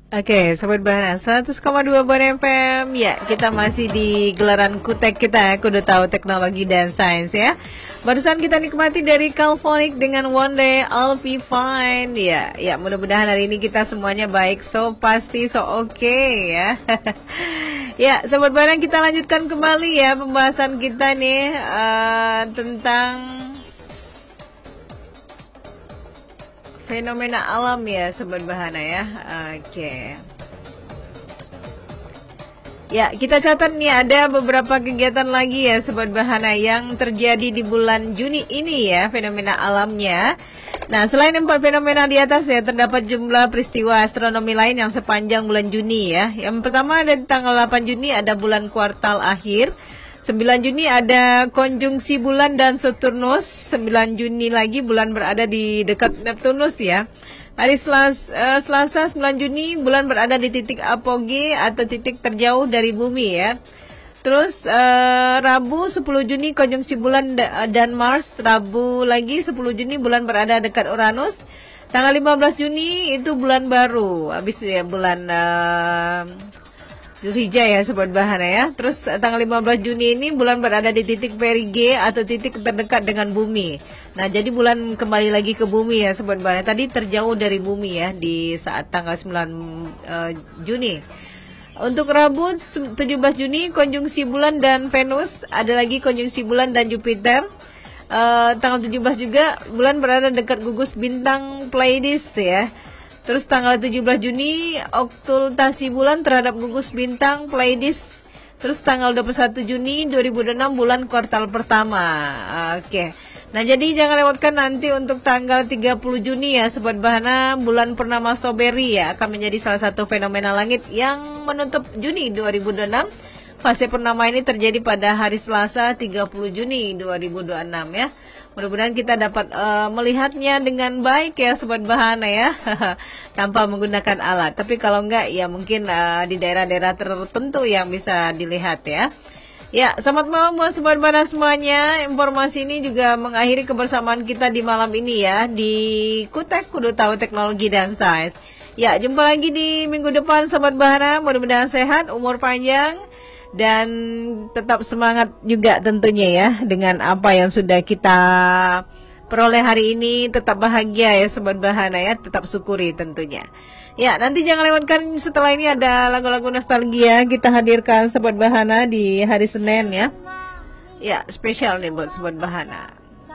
Oke, Sobat Bahana 100,2 Bon FM. Ya, kita masih di gelaran Kutek kita, Kudu Tahu Teknologi dan Sains ya. Barusan kita nikmati dari Calphonic dengan One Day I'll Be Fine. Ya, mudah-mudahan hari ini kita semuanya baik, so pasti so oke ya. Ya, Sobat Bahana, kita lanjutkan kembali ya pembahasan kita nih tentang fenomena alam ya Sobat Bahana ya. Oke. Ya, kita catat nih ada beberapa kegiatan lagi ya Sobat Bahana yang terjadi di bulan Juni ini ya, fenomena alamnya. Nah, selain 4 fenomena di atas ya, terdapat jumlah peristiwa astronomi lain yang sepanjang bulan Juni ya. Yang pertama ada di tanggal 8 Juni ada bulan kuartal akhir. 9 Juni ada konjungsi bulan dan Saturnus. 9 Juni lagi bulan berada di dekat Neptunus ya. Hari Selasa 9 Juni bulan berada di titik apogee atau titik terjauh dari bumi ya. Terus Rabu 10 Juni konjungsi bulan dan Mars. Rabu lagi 10 Juni bulan berada dekat Uranus. Tanggal 15 Juni itu bulan baru. Habis ya bulan Zulhijjah ya Sobat Bahana ya. Terus tanggal 15 Juni ini bulan berada di titik perigee atau titik terdekat dengan bumi. Nah, jadi bulan kembali lagi ke bumi ya Sobat Bahana. Tadi terjauh dari bumi ya di saat tanggal 9 Juni. Untuk Rabu 17 Juni konjungsi bulan dan Venus. Ada lagi konjungsi bulan dan Jupiter. Tanggal 17 juga bulan berada dekat gugus bintang Pleiades ya. Terus tanggal 17 Juni okkultasi bulan terhadap gugus bintang Pleiades. Terus tanggal 21 Juni 2006 bulan kuartal pertama. Oke. Nah, jadi jangan lewatkan nanti untuk tanggal 30 Juni ya Sobat Bahana, bulan purnama Strawberry ya akan menjadi salah satu fenomena langit yang menutup Juni 2026. Fase purnama ini terjadi pada hari Selasa 30 Juni 2026 ya. Mudah-mudahan kita dapat melihatnya dengan baik ya Sobat Bahana ya. Tanpa menggunakan alat. Tapi kalau enggak ya mungkin di daerah-daerah tertentu yang bisa dilihat ya. Ya, selamat malam buat Sobat Bahana semuanya. Informasi ini juga mengakhiri kebersamaan kita di malam ini ya di Kutek Kudu Tahu Teknologi dan Sains. Ya, jumpa lagi di minggu depan Sobat Bahana. Mudah-mudahan sehat, umur panjang, dan tetap semangat juga tentunya ya dengan apa yang sudah kita peroleh hari ini. Tetap bahagia ya Sobat Bahana ya, tetap syukuri tentunya. Ya, nanti jangan lewatkan setelah ini ada lagu-lagu nostalgia kita hadirkan Sobat Bahana di hari Senin ya. Ya, spesial nih buat Sobat Bahana.